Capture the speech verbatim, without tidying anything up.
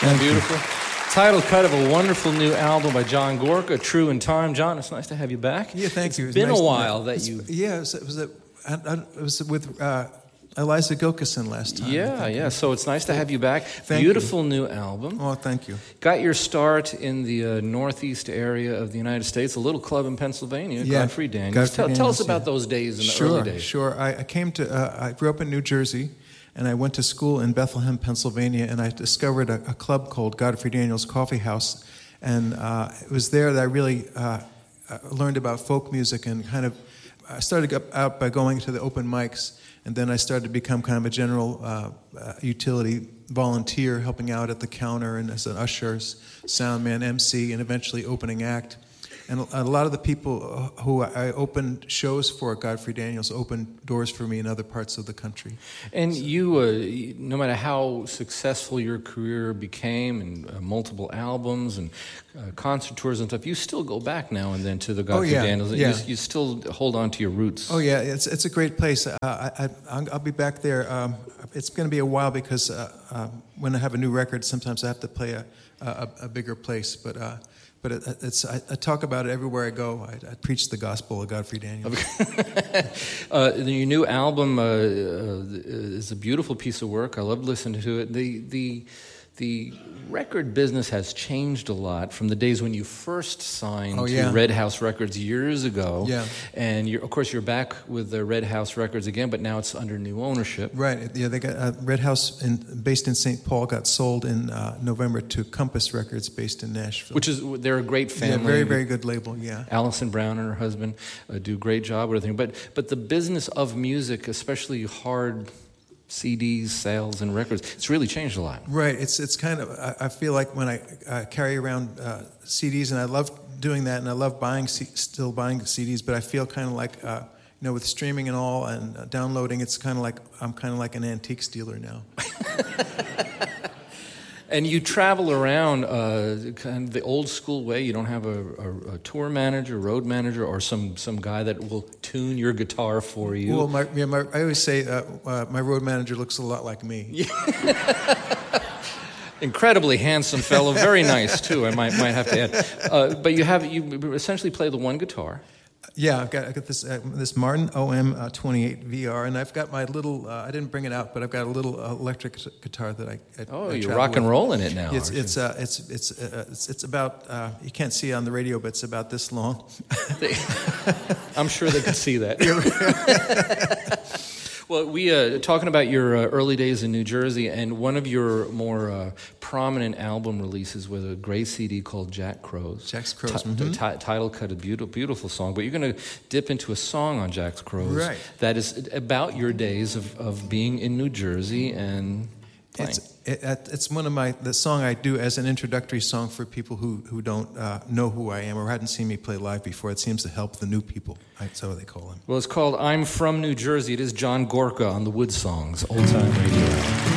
Thank beautiful? You. Title cut of a wonderful new album by John Gorka, True in Time. John, it's nice to have you back. Yeah, thank it's you. It's been nice a while to, that you... Yeah, it was, it was, a, I, I, it was with uh, Eliza Gilkison last time. Yeah, yeah. So it's nice to have you back. Thank Beautiful you. new album. Oh, thank you. Got your start in the uh, northeast area of the United States, a little club in Pennsylvania, yeah, Godfrey Daniels. Godfrey tell, Daniels, tell us about yeah. those days in the sure, early days. Sure, I, I came to, uh, I grew up in New Jersey, and I went to school in Bethlehem, Pennsylvania, and I discovered a, a club called Godfrey Daniels Coffee House. And uh, it was there that I really uh, learned about folk music and kind of, I started out by going to the open mics, and then I started to become kind of a general uh, uh, utility volunteer, helping out at the counter and as an usher, sound man, M C, and eventually opening act. And a lot of the people who I opened shows for at Godfrey Daniels opened doors for me in other parts of the country. And you, uh, no matter how successful your career became, and uh, multiple albums and uh, concert tours and stuff, you still go back now and then to the Godfrey oh, yeah, Daniels. Yeah. You, you still hold on to your roots. Oh yeah, it's it's a great place. Uh, I, I I'll be back there. Um, it's going to be a while because uh, uh, when I have a new record, sometimes I have to play a a, a bigger place, but. Uh, But it, it's, I, I talk about it everywhere I go. I, I preach the gospel of Godfrey Daniels. uh, your new album uh, uh, is a beautiful piece of work. I love listening to it. The the the record business has changed a lot from the days when you first signed oh, yeah. to Red House Records years ago. Yeah. And you're, of course, you're back with the Red House Records again, but now it's under new ownership. Right. Yeah. They got uh, Red House, in, based in Saint Paul, got sold in uh, November to Compass Records, based in Nashville. Which is they're a great family. Yeah, very very good label. Yeah. Alison Brown and her husband uh, do a great job with everything. But but the business of music, especially hard C Ds, sales, and records, it's really changed a lot. Right. It's it's kind of, I, I feel like when I uh, carry around uh, C Ds, and I love doing that, and I love buying, C- still buying C Ds, but I feel kind of like, uh, you know, with streaming and all, and uh, downloading, it's kind of like, I'm kind of like an antiques dealer now. And you travel around uh, kind of the old school way. You don't have a, a, a tour manager, road manager, or some, some guy that will tune your guitar for you. Well, my, yeah, my, I always say uh, uh, my road manager looks a lot like me. Yeah. Incredibly handsome fellow, very nice too. I might might have to add. Uh, but you have you essentially play the one guitar. Yeah, I've got, I've got this uh, this Martin O M uh, twenty-eight V R, and I've got my little. Uh, I didn't bring it out, but I've got a little uh, electric guitar that I. I oh, I you're rock and rolling it now. It's it's, uh, it's it's uh, it's it's about. Uh, you can't see it on the radio, but it's about this long. I'm sure they could see that. Well, we uh, talking about your uh, early days in New Jersey, and one of your more uh, prominent album releases was a great C D called Jack Crows. Jack's Crows. T- mm-hmm. t- title cut, a beautiful, beautiful song. But you're going to dip into a song on Jack's Crows right. that is about your days of, of being in New Jersey and playing. It's it, it's one of my the song I do as an introductory song for people who who don't uh, know who I am or hadn't seen me play live before. It seems to help the new people. That's what they call them. Well, it's called "I'm From New Jersey." It is John Gorka on the Wood Songs, Old Time Radio.